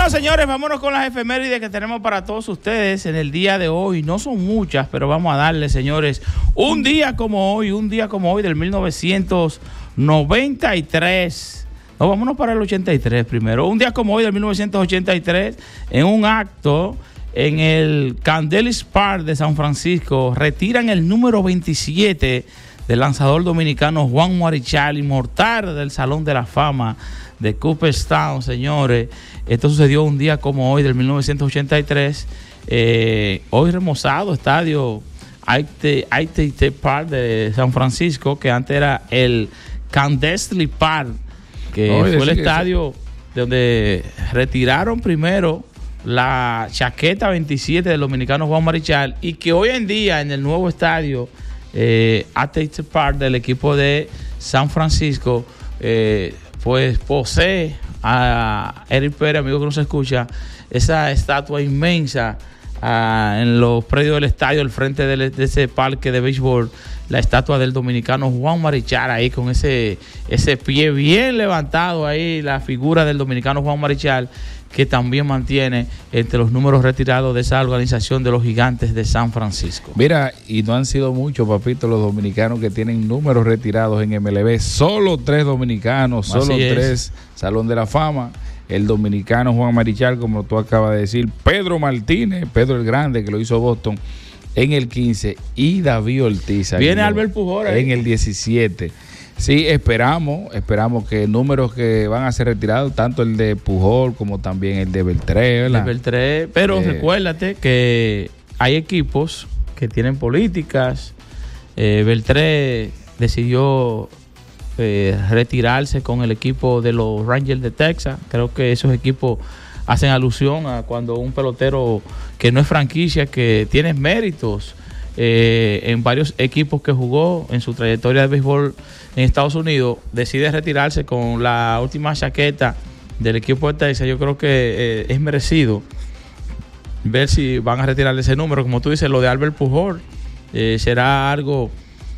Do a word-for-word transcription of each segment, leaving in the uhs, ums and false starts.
Bueno, señores, vámonos con las efemérides que tenemos para todos ustedes en el día de hoy. No son muchas, pero vamos a darle, señores, un día como hoy, un día como hoy del mil novecientos noventa y tres. No, vámonos para el ochenta y tres primero. Un día como hoy del mil novecientos ochenta y tres, en un acto en el Candelis Park de San Francisco, retiran el número veintisiete del lanzador dominicano Juan Marichal, inmortal del Salón de la Fama de Cooperstown, señores. Esto sucedió un día como hoy del mil novecientos ochenta y tres. Eh, hoy remozado, estadio I T T Park de San Francisco, que antes era el Candelis Park, que Oye, fue el sí, estadio sí. donde retiraron primero la chaqueta veintisiete del dominicano Juan Marichal, y que hoy en día en el nuevo estadio eh, A T T Park del equipo de San Francisco, eh, pues posee a Eric Pérez, amigo que nos escucha, esa estatua inmensa uh, en los predios del estadio, al frente de, de ese parque de béisbol, la estatua del dominicano Juan Marichal, ahí con ese, ese pie bien levantado, ahí la figura del dominicano Juan Marichal, que también mantiene entre los números retirados de esa organización de los Gigantes de San Francisco. Mira, y no han sido muchos, papito, los dominicanos que tienen números retirados en M L B. Solo tres dominicanos, solo tres Salón de la Fama. El dominicano Juan Marichal, como tú acabas de decir, Pedro Martínez, Pedro el Grande, que lo hizo Boston en el quince, y David Ortiz. Viene Albert Pujol ahí en el diecisiete. Sí, esperamos, esperamos que números que van a ser retirados, tanto el de Pujol como también el de Beltré, ¿verdad? El de Beltré, pero eh, recuérdate que hay equipos que tienen políticas. Eh, Beltré decidió eh, retirarse con el equipo de los Rangers de Texas. Creo que esos equipos hacen alusión a cuando un pelotero que no es franquicia, que tiene méritos eh, en varios equipos que jugó en su trayectoria de béisbol en Estados Unidos, decide retirarse con la última chaqueta del equipo de Texas. Yo creo que eh, es merecido ver si van a retirarle ese número. Como tú dices, lo de Albert Pujol eh, será algo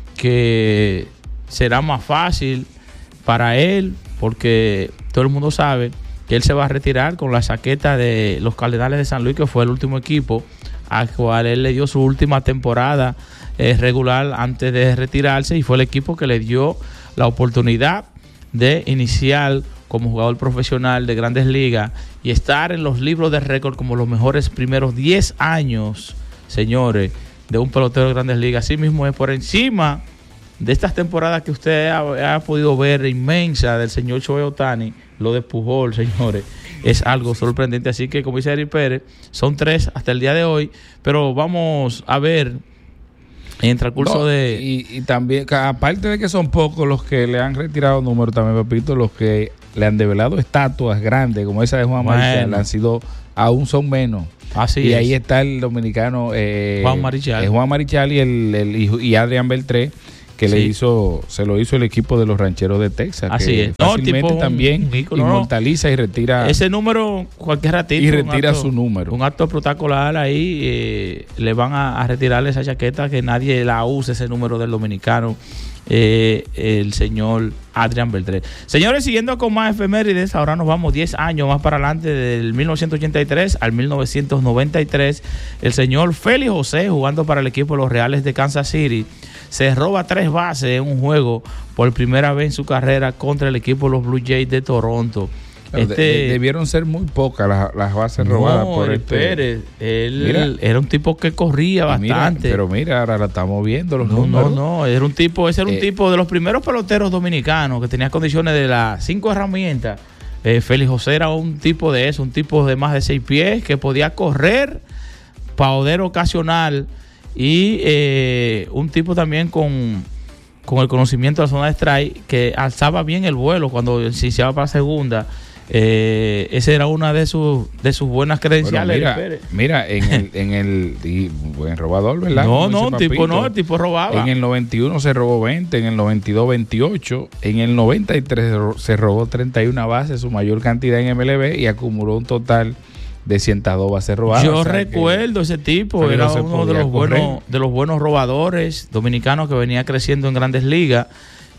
que será más fácil para él, porque todo el mundo sabe que él se va a retirar con la chaqueta de los Cardenales de San Luis, que fue el último equipo al cual él le dio su última temporada eh, regular antes de retirarse, y fue el equipo que le dio la oportunidad de iniciar como jugador profesional de Grandes Ligas y estar en los libros de récord como los mejores primeros diez años, señores, de un pelotero de Grandes Ligas. Así mismo es por encima de estas temporadas que usted ha, ha podido ver inmensa del señor Shohei Ohtani, lo de Pujol, señores, es algo sorprendente. Así que, como dice Eric Pérez, son tres hasta el día de hoy, pero vamos a ver en el transcurso no, de... Y, y también, aparte de que son pocos los que le han retirado números, también, papito, los que le han develado estatuas grandes, como esa de Juan bueno. Marichal, han sido, aún son menos. Así y es. ahí está el dominicano eh, Juan Marichal. Eh, Juan Marichal y, el, el, y Adrián Beltré, que sí. le hizo, se lo hizo el equipo de los Rancheros de Texas. Así que es. Fácilmente no, tipo también un ícono, inmortaliza y retira ese número cualquier ratito. Y retira acto, su número. Un acto protocolar ahí, eh, le van a, a retirarle esa chaqueta, que nadie la use, ese número del dominicano, eh, el señor Adrián Beltré. Señores, siguiendo con más efemérides, ahora nos vamos diez años más para adelante, del mil novecientos ochenta y tres al mil novecientos noventa y tres. El señor Félix José, jugando para el equipo de los Reales de Kansas City, se roba tres bases en un juego por primera vez en su carrera contra el equipo de los Blue Jays de Toronto. Este, de, debieron ser muy pocas las, las bases no, robadas por el este. Pérez, él mira, era un tipo que corría bastante. Mira, pero mira, ahora la estamos viendo los no, números. No, no, era un tipo, ese era un eh, tipo de los primeros peloteros dominicanos que tenía condiciones de las cinco herramientas. Eh, Félix José era un tipo de eso, un tipo de más de seis pies que podía correr, poder ocasional, y eh, un tipo también con, con el conocimiento de la zona de strike, que alzaba bien el vuelo cuando se iniciaba para segunda. Eh, esa era una de sus de sus buenas credenciales. Bueno, mira, mira, en el, en el y buen robador, ¿verdad? No, no, un tipo no, el tipo robaba. En el noventa y uno se robó veinte, en el noventa y dos veintiocho, en el noventa y tres se robó treinta y una bases, su mayor cantidad en M L B, y acumuló un total de ciento dos bases robadas. Yo o sea recuerdo ese tipo, era uno de los buenos de los buenos robadores dominicanos que venía creciendo en Grandes Ligas.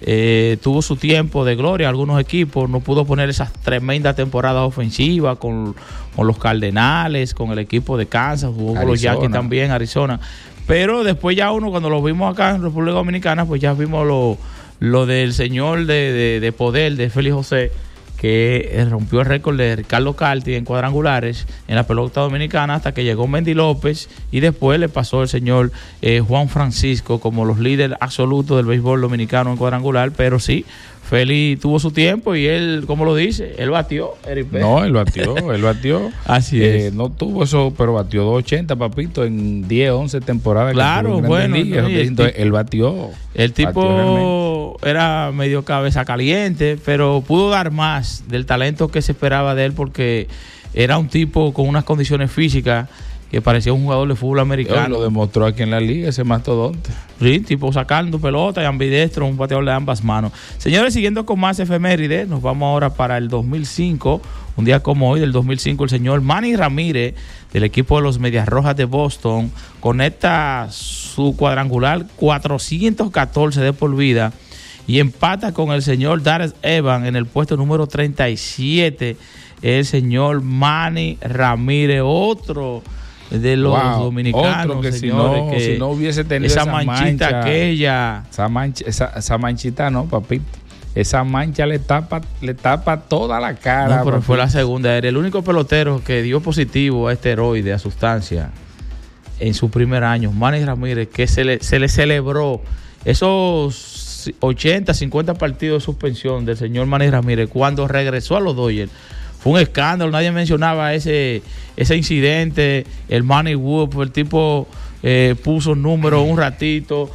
eh, tuvo su tiempo de gloria. Algunos equipos no pudo poner esas tremendas temporadas ofensivas con, con los Cardenales, con el equipo de Kansas, jugó con los Yankees también, Arizona. Pero después ya uno, cuando lo vimos acá en República Dominicana, pues ya vimos lo, lo del señor de, de, de poder, de Félix José, que rompió el récord de Ricardo Carti en cuadrangulares en la pelota dominicana hasta que llegó Mendy López y después le pasó el señor eh, Juan Francisco como los líderes absolutos del béisbol dominicano en cuadrangular. Pero sí, Félix tuvo su tiempo y él, ¿cómo lo dice? Él batió. Eric no, él batió, él batió. Así eh, es. No tuvo eso, pero batió dos ochenta, papito, en diez, once temporadas. Claro, que bueno. Ligas, no, entonces, él batió. El tipo era medio cabeza caliente, pero pudo dar más del talento que se esperaba de él porque era un tipo con unas condiciones físicas que parecía un jugador de fútbol americano. Lo demostró aquí en la liga, ese mastodonte. Sí, tipo sacando pelota y ambidestro, un bateador de ambas manos. Señores, siguiendo con más efemérides, nos vamos ahora para el dos mil cinco. Un día como hoy, del dos mil cinco, el señor Manny Ramírez, del equipo de los Medias Rojas de Boston, conecta su cuadrangular cuatrocientos catorce de por vida y empata con el señor Darrell Evans en el puesto número treinta y siete. El señor Manny Ramírez, otro de los wow, dominicanos, otro que señores, si no, que si no hubiese tenido esa, esa manchita mancha, aquella, esa, mancha, esa, esa manchita no, papito, esa mancha le tapa, le tapa toda la cara. No, pero papito. fue la segunda. Era el único pelotero que dio positivo a esteroide, a sustancia, en su primer año. Manny Ramírez, que se le, se le celebró esos ochenta, cincuenta partidos de suspensión del señor Manny Ramírez cuando regresó a los Dodgers. Fue un escándalo, nadie mencionaba ese, ese incidente, el Manny Wood, el tipo eh, puso número un ratito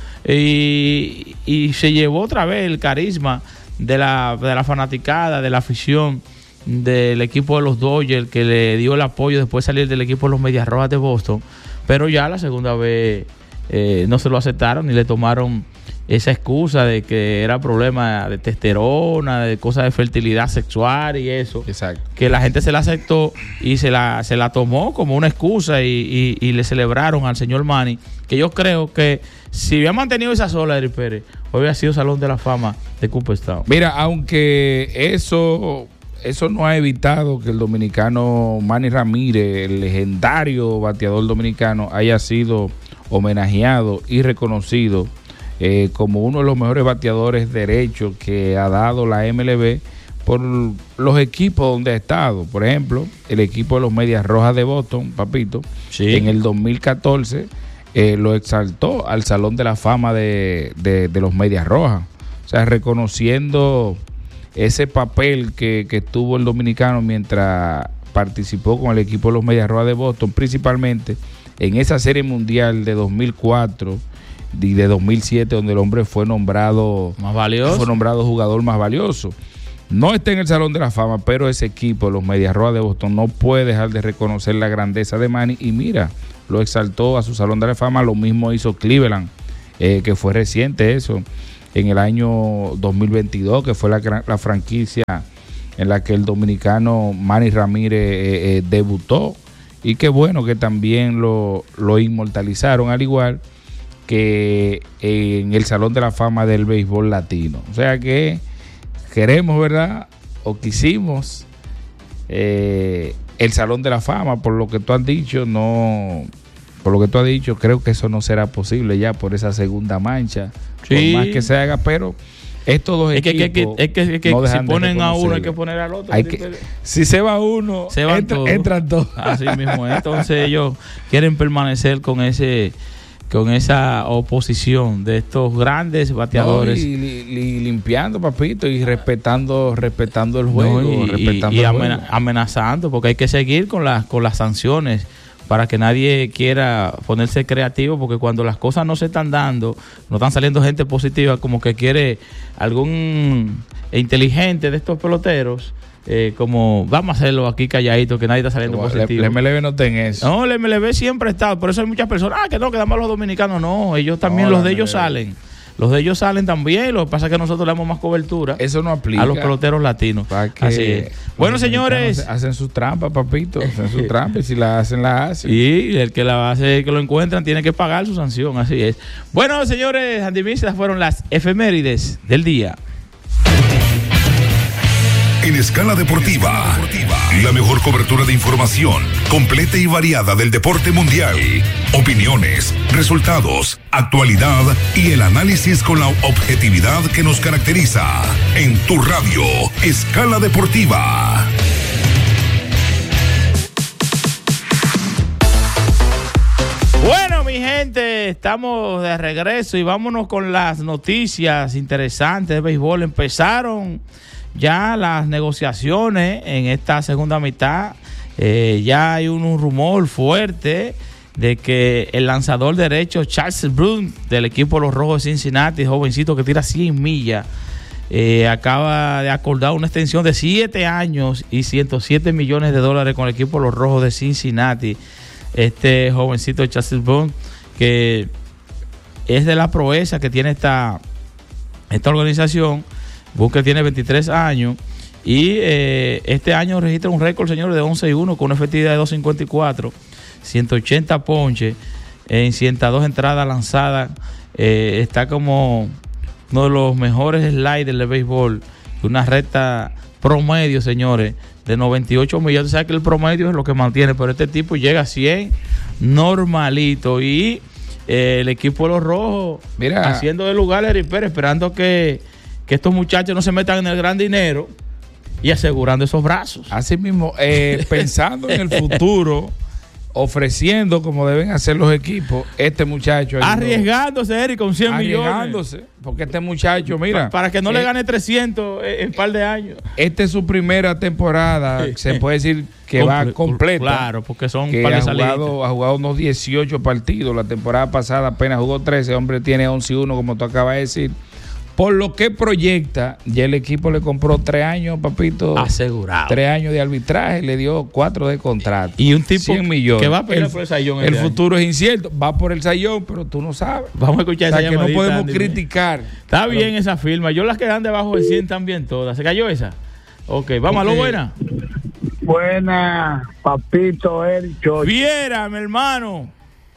y, y se llevó otra vez el carisma de la, de la fanaticada, de la afición del equipo de los Dodgers, que le dio el apoyo después de salir del equipo de los Medias Rojas de Boston, pero ya la segunda vez eh, no se lo aceptaron ni le tomaron esa excusa de que era problema de testosterona, de cosas de fertilidad sexual y eso. Exacto. Que la gente se la aceptó y se la, se la tomó como una excusa y, y, y le celebraron al señor Manny, que yo creo que si hubiera mantenido esa sola, Eric Pérez, hoy hubiera sido Salón de la Fama de Cooperstown. Mira, aunque eso, eso no ha evitado que el dominicano Manny Ramírez, el legendario bateador dominicano, haya sido homenajeado y reconocido Eh, como uno de los mejores bateadores derechos que ha dado la M L B por los equipos donde ha estado. Por ejemplo, el equipo de los Medias Rojas de Boston, papito, sí. En el dos mil catorce eh, lo exaltó al Salón de la Fama de, de, de los Medias Rojas. O sea, reconociendo ese papel que, que tuvo el dominicano mientras participó con el equipo de los Medias Rojas de Boston, principalmente en esa Serie Mundial de dos mil cuatro y de dos mil siete, donde el hombre fue nombrado más valioso, fue nombrado jugador más valioso. No está en el Salón de la Fama, pero ese equipo, los Medias Rojas de Boston, no puede dejar de reconocer la grandeza de Manny y mira, lo exaltó a su Salón de la Fama. Lo mismo hizo Cleveland, eh, que fue reciente eso, en el año dos mil veintidós, que fue la, la franquicia en la que el dominicano Manny Ramírez eh, eh, debutó, y qué bueno que también lo, lo inmortalizaron, al igual que en el Salón de la Fama del béisbol latino. O sea que queremos, ¿verdad? O quisimos eh, el Salón de la Fama, por lo que tú has dicho, no, por lo que tú has dicho, creo que eso no será posible ya por esa segunda mancha, sí. Por más que se haga, pero estos dos es equipos que, es que, es que, es que no si ponen a uno hay que poner al otro. Hay que, si se va uno, se van entra, todos. entran todos. Así mismo. Entonces ellos quieren permanecer con ese con esa oposición de estos grandes bateadores. No, y, y, y limpiando, papito, y respetando respetando el juego. No, y, respetando y, y el amena, juego. amenazando, porque hay que seguir con las, con las sanciones para que nadie quiera ponerse creativo, porque cuando las cosas no se están dando, no están saliendo gente positiva, como que quiere algún inteligente de estos peloteros, Eh, como vamos a hacerlo aquí calladito, que nadie está saliendo Como positivo. El M L B no ten eso. No, el M L B siempre ha estado. Por eso hay muchas personas, ah, que no, que damos los dominicanos. No, ellos también, no, los de ellos salen. Los de ellos salen también, lo que pasa es que nosotros le damos más cobertura. Eso no aplica a los peloteros latinos. Que Así es. Bueno, señores, hacen sus trampas, papito, hacen sus trampas, y si la hacen, la hacen. Y el que la hace, el que lo encuentran, tiene que pagar su sanción, así es. Bueno, señores, Andy, estas fueron las efemérides del día. En Escala Deportiva, la mejor cobertura de información completa y variada del deporte mundial. Opiniones, resultados, actualidad y el análisis con la objetividad que nos caracteriza. En tu radio, Escala Deportiva. Bueno, mi gente, estamos de regreso y vámonos con las noticias interesantes de béisbol. Empezaron ya las negociaciones en esta segunda mitad. Eh, ya hay un, un rumor fuerte de que el lanzador derecho Charles Brunt del equipo de los Rojos de Cincinnati, jovencito que tira cien millas, eh, acaba de acordar una extensión de siete años y ciento siete millones de dólares con el equipo de los Rojos de Cincinnati. Este jovencito Charles Brunt, que es de la proeza que tiene esta, esta organización. Booker tiene veintitrés años y eh, este año registra un récord, señores, de once y uno con una efectividad de dos cincuenta y cuatro, ciento ochenta ponches en ciento dos entradas lanzadas. Eh, está como uno de los mejores sliders de béisbol, una recta promedio, señores, de noventa y ocho millas. Sabes que el promedio es lo que mantiene, pero este tipo llega a cien normalito. Y eh, el equipo de los Rojos, mira, haciendo de lugar a Eric Pérez, esperando que que estos muchachos no se metan en el gran dinero y asegurando esos brazos. Así mismo, eh, pensando en el futuro, ofreciendo como deben hacer los equipos, este muchacho arriesgándose, Eric, con cien arriesgándose, millones. Porque este muchacho, mira, para, para que no eh, le gane trescientos en un par de años. Esta es su primera temporada, se puede decir que Comple- va completa. Claro, porque son que ha jugado, ha jugado unos dieciocho partidos. La temporada pasada apenas jugó trece. Hombre tiene once y uno, como tú acabas de decir. Por lo que proyecta, ya el equipo le compró tres años, papito. Asegurado. Tres años de arbitraje, le dio cuatro de contrato. Y un tipo cien millones. Que va a pelear por el sayón. El futuro año es incierto. Va por el sayón, pero tú no sabes. Vamos a escuchar o sea, esa que llamadita, no podemos Andy, criticar. Está pero bien esa firma. Yo las que dan debajo de cien también todas. ¿Se cayó esa? Ok, vamos okay. A lo buena. Buena, papito, el Chocho. Viera, mi hermano.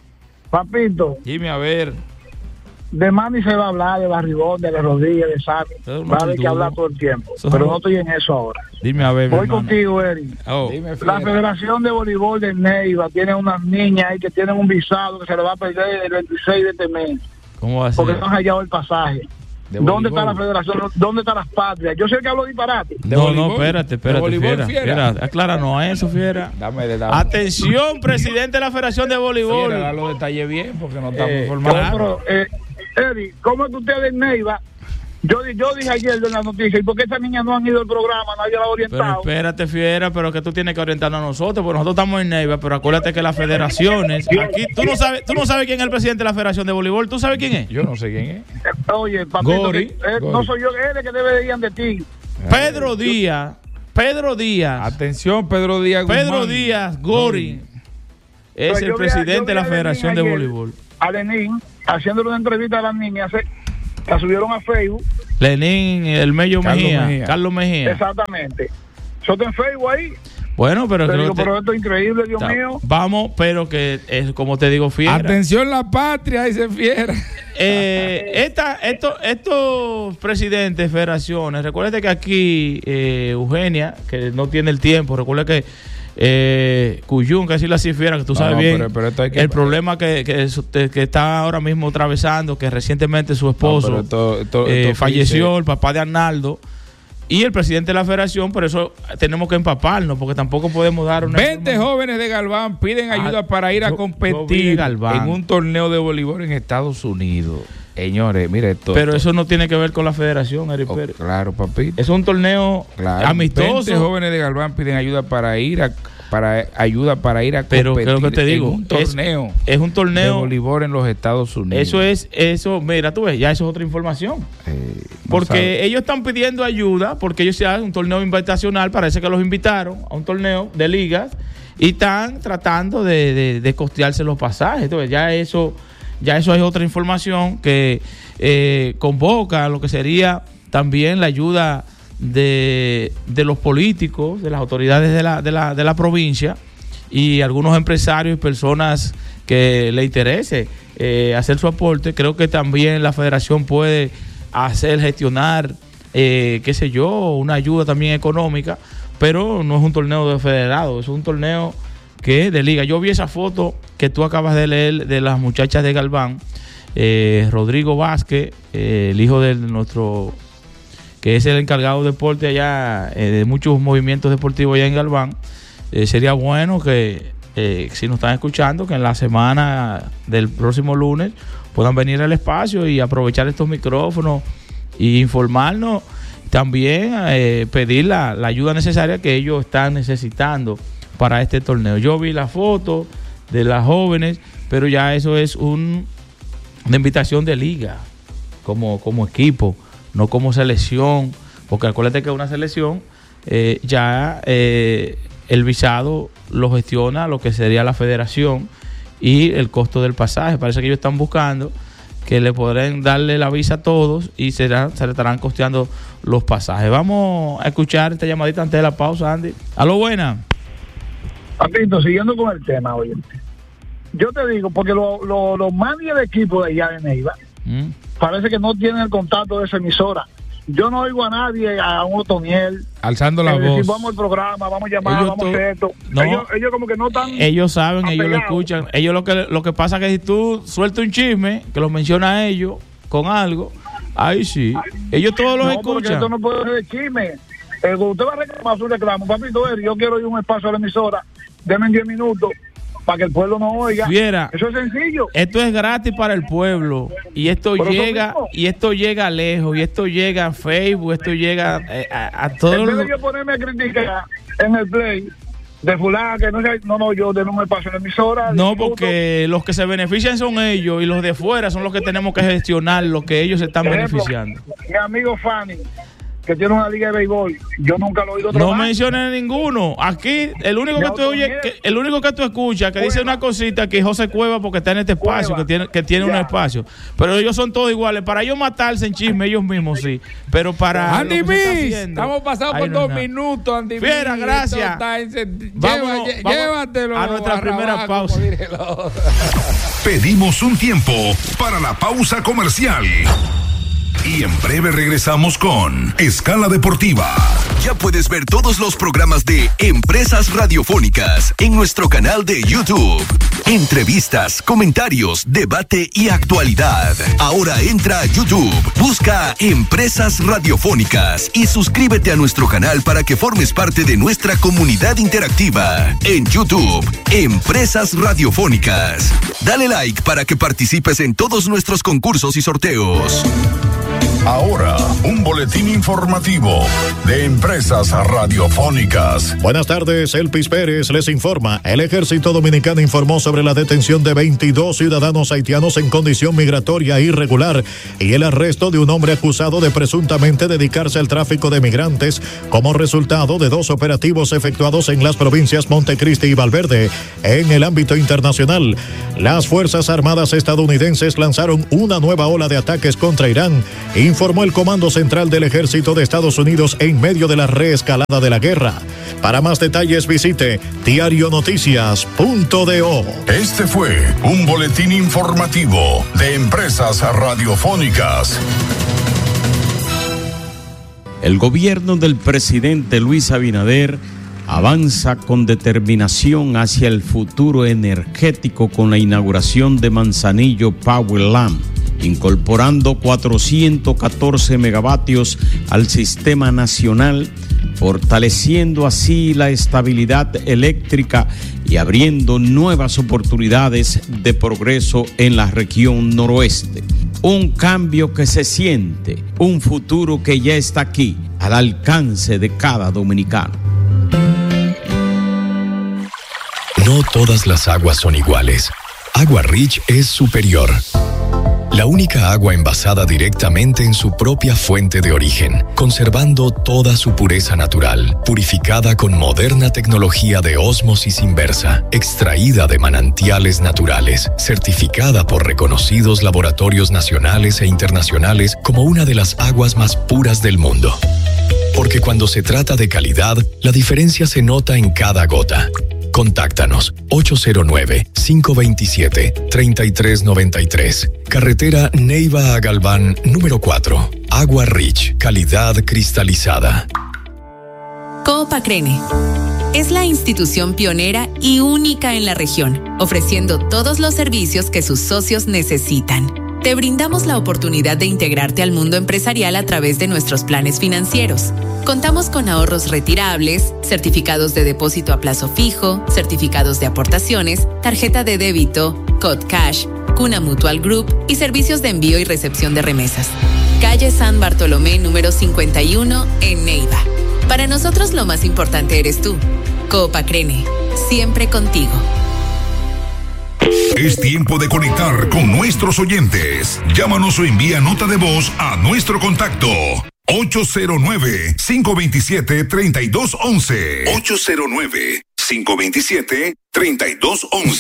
Papito. Dime a ver. De Manny se va a hablar, de Barrigón, de la rodilla, de Sammy. Va a haber que hablar todo el tiempo. Eso pero no estoy en eso ahora. Dime a ver. Voy contigo, Eric. Oh. Dime, la Federación de Voleibol de Neiva tiene unas niñas ahí que tienen un visado que se le va a perder el veintiséis de este mes. ¿Cómo va a ser? Porque no han hallado el pasaje. ¿Dónde está la federación? ¿Dónde están las patrias? Yo sé que hablo disparate. No, no, espérate, espérate, Fiera. Fiera, acláranos a eso, Fiera. Dame de dame. Atención, presidente de la Federación de Voleibol. Fiera, da los detalles bien porque no estamos eh, informados. Eh, Eddie, ¿cómo es que ustedes en Neiva? Yo, yo dije ayer en la noticia, ¿y por qué esas niñas no han ido al programa? Nadie la ha orientado. Pero espérate, Fiera, pero que tú tienes que orientarnos a nosotros, porque nosotros estamos en Neiva, pero acuérdate que las federaciones, aquí, tú no sabes, tú no sabes quién es el presidente de la Federación de Voleibol, ¿tú sabes quién es? Yo no sé quién es. Oye, papito, Gori, que, eh, Gori. No soy yo, él es que debe de ir de ti. Pedro Díaz, Pedro Díaz. Atención, Pedro Díaz Guzmán. Pedro Díaz, Gori, Gori. es pues el presidente de la Federación de Voleibol. A Lenín, haciéndole una entrevista a las niñas, la subieron a Facebook. Lenín, el Mello Mejía, Mejía, Carlos Mejía. Exactamente. Eso está en Facebook ahí. Bueno, pero, pero, digo, te, pero esto es increíble, Dios está, mío. Vamos, pero que es como te digo, Fiera. Atención, la patria, dice Fiera. Eh, esta, esto, estos presidentes de federaciones, recuérdate que aquí eh, Eugenia, que no tiene el tiempo, recuerda que eh, Cuyún, que así la Fiera, que tú sabes no, bien pero, pero esto hay que el problema que, que, que está ahora mismo atravesando, que recientemente su esposo no, esto, esto, eh, esto falleció, dice... el papá de Arnaldo y el presidente de la federación. Por eso tenemos que empaparnos, porque tampoco podemos dar una veinte jóvenes de Galván piden ayuda ah, para ir a yo, competir yo en un torneo de voleibol en Estados Unidos. Señores, mire esto. Pero eso no tiene que ver con la federación, Eric oh, Pérez. Claro, papito. Es un torneo claro. amistoso. veinte jóvenes de Galván piden ayuda para ir a para ayuda para ir a pero competir creo que te digo, en un torneo. Es, es un torneo de voleibol en los Estados Unidos. Eso es, eso, mira, tú ves, ya eso es otra información. Eh, no porque sabe. Ellos están pidiendo ayuda, porque ellos se hacen un torneo invitacional, parece que los invitaron a un torneo de ligas y están tratando de, de, de costearse los pasajes. Entonces, ya eso ya eso es otra información que eh, convoca lo que sería también la ayuda de, de los políticos, de las autoridades de la, de la, de la provincia y algunos empresarios y personas que le interese eh, hacer su aporte. Creo que también la federación puede hacer, gestionar, eh, qué sé yo, una ayuda también económica, pero no es un torneo de federado, es un torneo que de liga. Yo vi esa foto que tú acabas de leer de las muchachas de Galván, eh, Rodrigo Vázquez, eh, el hijo de nuestro, que es el encargado de deporte allá, eh, de muchos movimientos deportivos allá en Galván. Eh, sería bueno que, eh, si nos están escuchando, que en la semana del próximo lunes puedan venir al espacio y aprovechar estos micrófonos y informarnos, también eh, pedir la, la ayuda necesaria que ellos están necesitando para este torneo. Yo vi la foto de las jóvenes, pero ya eso es un, una invitación de liga, como, como equipo, no como selección, porque acuérdate que una selección eh, ya eh, el visado lo gestiona lo que sería la federación y el costo del pasaje. Parece que ellos están buscando que le podrán darle la visa a todos y será, se le estarán costeando los pasajes. Vamos a escuchar esta llamadita antes de la pausa, Andy. Aló, buena. Papito, siguiendo con el tema, oye, yo te digo, porque los lo, lo managers de equipo de allá de Neiva mm. parece que no tienen el contacto de esa emisora. Yo no oigo a nadie, a un Otoniel alzando la eh, voz. Decir, vamos al programa, vamos a llamar, ellos vamos to- a hacer esto. No, ellos, ellos como que no están. Ellos saben, apegados. Ellos lo escuchan. Ellos lo que lo que pasa es que si tú sueltas un chisme que los menciona a ellos con algo, ahí sí. Ellos todos los no, escuchan. Porque esto no puede ser de chisme. Eh, usted va a reclamar su reclamo, papito, yo quiero ir a un espacio a la emisora, denme diez minutos para que el pueblo no oiga. Viera, eso es sencillo. Esto es gratis para el pueblo y esto Pero llega y esto llega lejos y esto llega a Facebook, esto llega eh, a, a todos. En vez de yo ponerme a criticar en el play de fulano que no sé, no, no, yo denme un espacio en la emisora. No, porque los que se benefician son ellos y los de fuera son los que tenemos que gestionar lo que ellos se están Ejemplo, beneficiando. Mi amigo Fanny, que tiene una liga de béisbol, yo nunca lo he oído trabajar. No menciones ninguno. Aquí el único que tú oye, que, el único que tú escuchas que Cueva. Dice una cosita que es José Cueva porque está en este espacio, Cueva. que tiene que tiene ya. un espacio. Pero ellos son todos iguales. Para ellos matarse en chisme ellos mismos sí. Pero para Andy Bis, estamos pasados por no dos minutos, Andy Bis. Fiera, gracias. En... Vamos, Lleva, vamos llévatelo a nuestra primera abajo, pausa. Pedimos un tiempo para la pausa comercial. Y en breve regresamos con Escala Deportiva. Ya puedes ver todos los programas de Empresas Radiofónicas en nuestro canal de YouTube. Entrevistas, comentarios, debate y actualidad. Ahora entra a YouTube, busca Empresas Radiofónicas y suscríbete a nuestro canal para que formes parte de nuestra comunidad interactiva. En YouTube, Empresas Radiofónicas. Dale like para que participes en todos nuestros concursos y sorteos. Ahora, un boletín informativo de Empresas Radiofónicas. Buenas tardes, Elpis Pérez les informa. El Ejército Dominicano informó sobre la detención de veintidós ciudadanos haitianos en condición migratoria irregular y el arresto de un hombre acusado de presuntamente dedicarse al tráfico de migrantes como resultado de dos operativos efectuados en las provincias Montecristi y Valverde. En el ámbito internacional, las Fuerzas Armadas estadounidenses lanzaron una nueva ola de ataques contra Irán, informó el Comando Central del Ejército de Estados Unidos en medio de la reescalada de la guerra. Para más detalles visite diario noticias punto do. Este fue un boletín informativo de Empresas Radiofónicas. El gobierno del presidente Luis Abinader avanza con determinación hacia el futuro energético con la inauguración de Manzanillo Powerland, incorporando cuatrocientos catorce megavatios al sistema nacional, fortaleciendo así la estabilidad eléctrica y abriendo nuevas oportunidades de progreso en la región noroeste. Un cambio que se siente, un futuro que ya está aquí, al alcance de cada dominicano. No todas las aguas son iguales. Agua Rich es superior. La única agua envasada directamente en su propia fuente de origen, conservando toda su pureza natural, purificada con moderna tecnología de ósmosis inversa, extraída de manantiales naturales, certificada por reconocidos laboratorios nacionales e internacionales como una de las aguas más puras del mundo. Porque cuando se trata de calidad, la diferencia se nota en cada gota. Contáctanos ocho cero nueve, cinco dos siete, tres tres nueve tres. Carretera Neiva a Galván, número cuatro. Agua Rich, calidad cristalizada. Coop Acrene es la institución pionera y única en la región, ofreciendo todos los servicios que sus socios necesitan. Te brindamos la oportunidad de integrarte al mundo empresarial a través de nuestros planes financieros. Contamos con ahorros retirables, certificados de depósito a plazo fijo, certificados de aportaciones, tarjeta de débito, Cod Cash, Cuna Mutual Group y servicios de envío y recepción de remesas. Calle San Bartolomé número cincuenta y uno en Neiva. Para nosotros lo más importante eres tú. Coop Acrene, siempre contigo. Es tiempo de conectar con nuestros oyentes. Llámanos o envía nota de voz a nuestro contacto ocho cero nueve, cinco dos siete, tres dos uno uno. ocho cero nueve, cinco dos siete, tres dos uno uno.